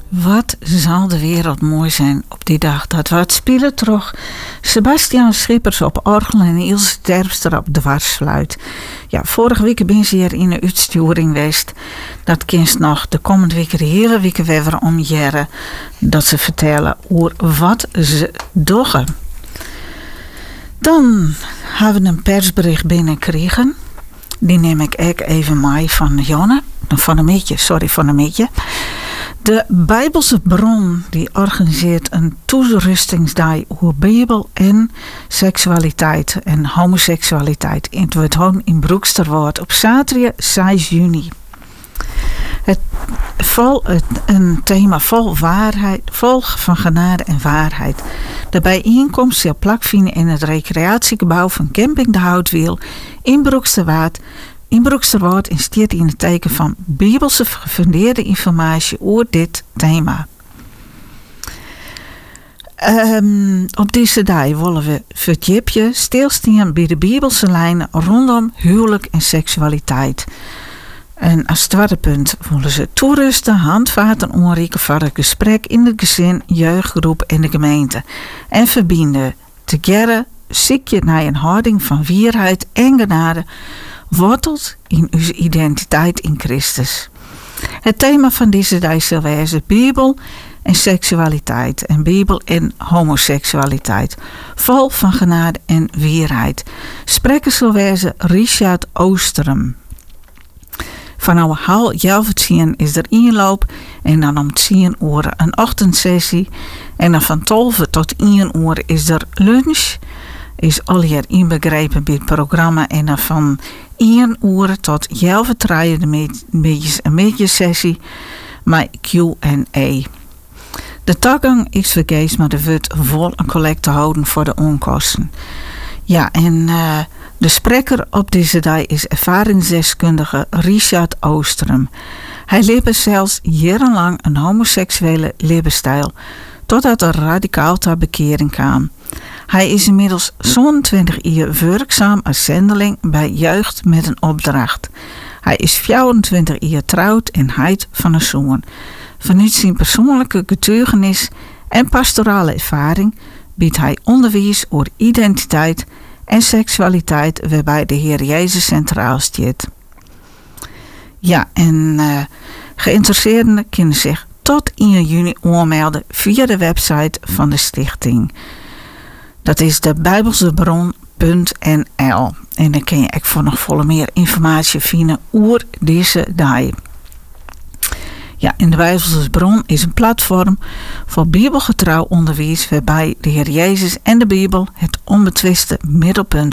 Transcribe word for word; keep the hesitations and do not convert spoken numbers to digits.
Wat zal de wereld mooi zijn op die dag dat we het spelen terug. Sebastian Schippers op orgel en Ilse Terpstra op dwarsfluit. Ja, vorige week ben ze hier in de uitsturing geweest. Dat kinst nog de komende week de hele week weer omjaren. Dat ze vertellen over wat ze doggen. Dan hebben we een persbericht binnengekregen. Die neem ik ook even mee van Jonne. Van een beetje, sorry, van een beetje. De Bijbelse Bron die organiseert een toerustingsdag over Bijbel en seksualiteit en homoseksualiteit in het Wethoorn in Broeksterwoord op zaterdag zes juni. Het vol het, een thema vol waarheid, vol van genade en waarheid. De bijeenkomst zal plaatsvinden in het recreatiegebouw van Camping de Houtwiel in Broeksterwaard. In Broeksterwoord en stiert in het teken van bibelse gefundeerde informatie over dit thema. Um, op deze dag willen we verdiepen stilstaan bij de bibelse lijnen rondom huwelijk en seksualiteit. En als tweede punt willen ze toerusten, handvaten onreiken voor het gesprek in het gezin, jeugdgroep en de gemeente. En verbinden together zoek je naar een houding van wierheid en genade, wortelt in uw identiteit in Christus. Het thema van deze dag zal wezen Bijbel en seksualiteit en Bijbel en homoseksualiteit. Vol van genade en wierheid. Spreker zal wezen Richard Oosterum. Vanaf half elf is er inloop en dan om tien uur een ochtendsessie. En dan van twaalf tot één uur is er lunch. Is al hier inbegrepen bij het programma en dan van één uur tot elf draaien de beetje een mediasessie met Q en A. De toegang is vergees, maar er wordt vol een collecte houden voor de onkosten. Ja, en uh, de spreker op deze dag is ervaringsdeskundige Richard Oosterum. Hij leefde zelfs jarenlang een homoseksuele levensstijl, totdat er radicaal ter bekering kwam. Hij is inmiddels zo'n twintig jaar werkzaam als zendeling bij Jeugd met een Opdracht. Hij is vierentwintig jaar trouwd en heid van een zoon. Vanuit zijn persoonlijke getuigenis en pastorale ervaring biedt hij onderwijs over identiteit en seksualiteit waarbij de Heer Jezus centraal staat. Ja, en uh, geïnteresseerden kunnen zich tot één juni aanmelden via de website van de stichting. Dat is de bijbelsebron punt n l. En dan kun je ook voor nog volle meer informatie vinden over deze dag. Ja, en de Bijbelse Bron is een platform voor bibelgetrouw onderwijs waarbij de Heer Jezus en de Bijbel het onbetwiste middelpunt